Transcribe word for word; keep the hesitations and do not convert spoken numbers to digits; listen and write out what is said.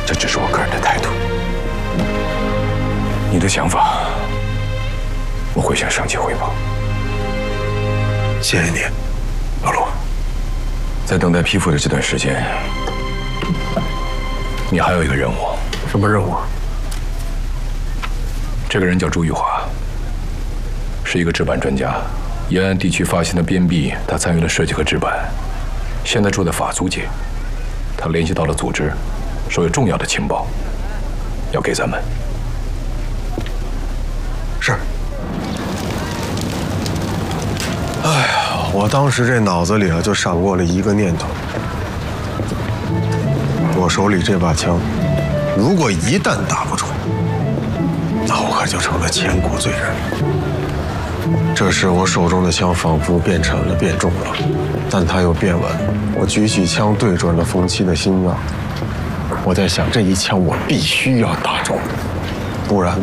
这只是我个人的态度。你的想法，我会向上级汇报。 谢谢你，老陆。 在等待批复的这段时间，你还有一个任务。 什么任务？ 这个人叫朱玉华，是一个制版专家。延安地区发现的鞭臂，他参与了设计和制版。现在住在法租界，他联系到了组织，说有重要的情报要给咱们。 是。哎呀，我当时这脑子里啊就闪过了一个念头：我手里这把枪，如果一旦打不准，那我可就成了千古罪人了。这时，我手中的枪仿佛变沉了，变重了，但它又变稳。我举起枪，对准了冯七的心脏。我在想，这一枪我必须要打中，不然